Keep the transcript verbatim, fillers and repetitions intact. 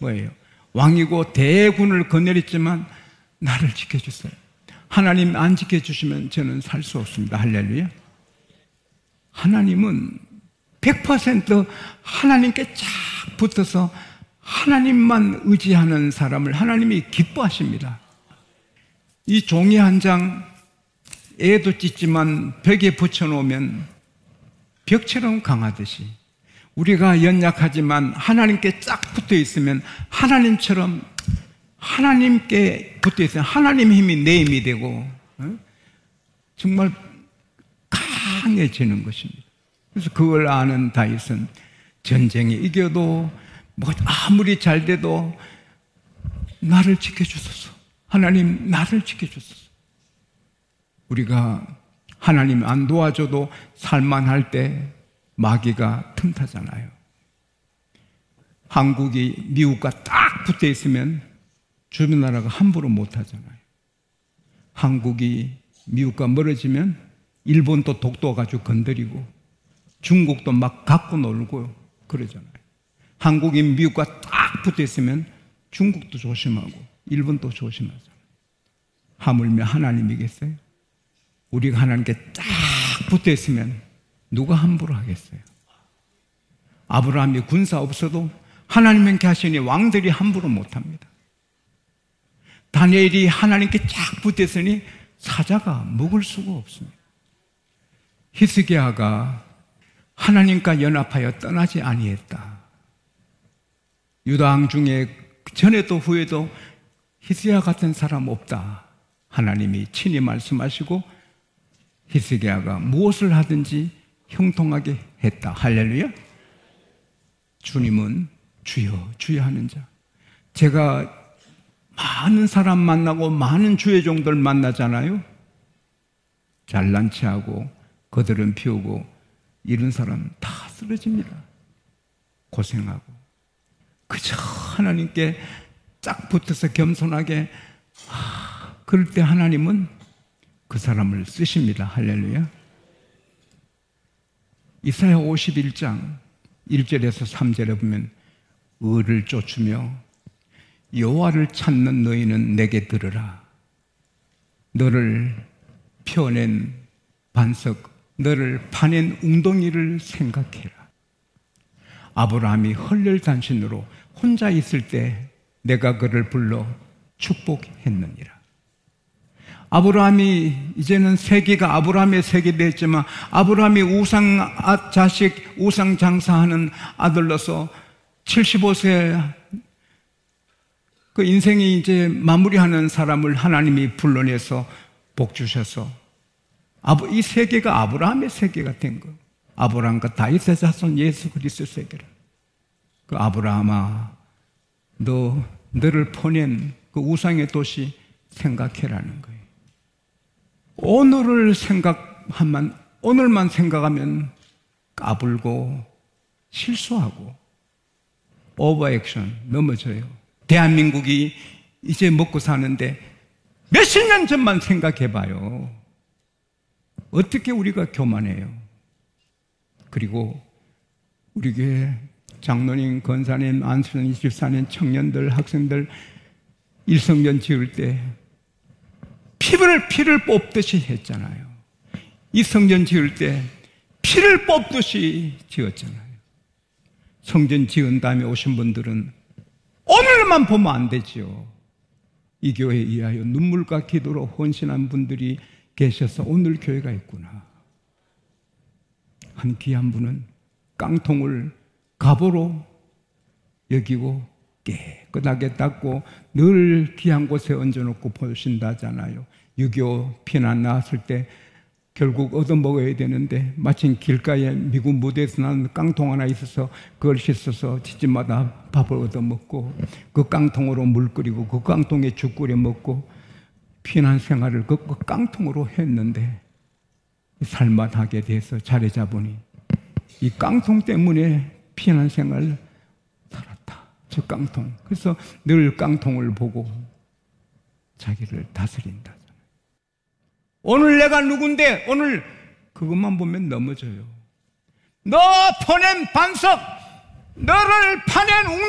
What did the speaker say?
뭐예요? 왕이고 대군을 거느렸지만 나를 지켜주세요. 하나님 안 지켜주시면 저는 살 수 없습니다. 할렐루야. 하나님은 백 퍼센트 하나님께 쫙 붙어서 하나님만 의지하는 사람을 하나님이 기뻐하십니다. 이 종이 한 장 애도 찢지만 벽에 붙여놓으면 벽처럼 강하듯이 우리가 연약하지만 하나님께 쫙 붙어 있으면 하나님처럼 하나님께 붙어 있으면 하나님의 힘이 내 힘이 되고 정말 강해지는 것입니다. 그래서 그걸 아는 다윗은 전쟁에 이겨도 뭐 아무리 잘 돼도 나를 지켜주소서. 하나님 나를 지켜주소서. 우리가 하나님 안 도와줘도 살만할 때 마귀가 틈타잖아요. 한국이 미국과 딱 붙어 있으면 주변 나라가 함부로 못 하잖아요. 한국이 미국과 멀어지면 일본도 독도가지고 건드리고 중국도 막 갖고 놀고 그러잖아요. 한국이 미국과 딱 붙어 있으면 중국도 조심하고 일본도 조심하잖아요. 하물며 하나님이겠어요? 우리가 하나님께 딱 붙어 있으면 누가 함부로 하겠어요? 아브라함이 군사 없어도 하나님께 하시니 왕들이 함부로 못합니다. 다니엘이 하나님께 쫙 붙어 있으니 사자가 먹을 수가 없습니다. 히스기야가 하나님과 연합하여 떠나지 아니했다. 유다 왕 중에 전에도 후에도 히스기야 같은 사람 없다. 하나님이 친히 말씀하시고 히스기야가 무엇을 하든지 형통하게 했다. 할렐루야. 주님은 주여 주여 하는 자. 제가 많은 사람 만나고 많은 주의 종들 만나잖아요. 잘난 체하고 거들은 피우고 이런 사람 다 쓰러집니다. 고생하고 그저 하나님께 쫙 붙어서 겸손하게 아, 그럴 때 하나님은 그 사람을 쓰십니다. 할렐루야. 이사야 오십일 장 일 절에서 삼 절에 보면 의를 쫓으며 여호와를 찾는 너희는 내게 들으라. 너를 펴낸 반석, 너를 파낸 웅덩이를 생각해라. 아브라함이 헐렬단신으로 혼자 있을 때 내가 그를 불러 축복했느니라. 아브라함이 이제는 세계가 아브라함의 세계 됐지만 아브라함이 우상 자식 우상 장사하는 아들로서 칠십오 세 그 인생이 이제 마무리하는 사람을 하나님이 불러내서 복 주셔서 이 세계가 아브라함의 세계가 된 거. 아브라함과 다윗의 자손 예수 그리스도 세계라. 그 아브라함아, 너 너를 퍼낸 그 우상의 도시 생각해라는 거예요. 오늘을 생각하면, 오늘만 생각하면 까불고 실수하고 오버액션 넘어져요. 대한민국이 이제 먹고 사는데 몇십 년 전만 생각해봐요. 어떻게 우리가 교만해요? 그리고 우리 교회 장로님, 권사님, 안수님, 집사님, 청년들, 학생들 일성전 지을 때 피를 피를 뽑듯이 했잖아요. 이 성전 지을 때 피를 뽑듯이 지었잖아요. 성전 지은 다음에 오신 분들은 오늘만 보면 안 되지요. 이 교회에 의하여 눈물과 기도로 헌신한 분들이 계셔서 오늘 교회가 있구나. 한 귀한 분은 깡통을 갑오로 여기고 깨끗하게 닦고 늘 귀한 곳에 얹어놓고 보신다잖아요. 육이오 피난 나왔을 때 결국 얻어먹어야 되는데 마침 길가에 미국 무대에서 난 깡통 하나 있어서 그걸 씻어서 집집마다 밥을 얻어먹고 그 깡통으로 물 끓이고 그 깡통에 죽 끓여 먹고 피난 생활을 그 깡통으로 했는데 살만하게 돼서 자리 잡으니 이 깡통 때문에 피난 생활을 살았다. 저 깡통. 그래서 늘 깡통을 보고 자기를 다스린다. 오늘 내가 누군데 오늘 그것만 보면 넘어져요. 너 퍼낸 반석, 너를 파낸 웅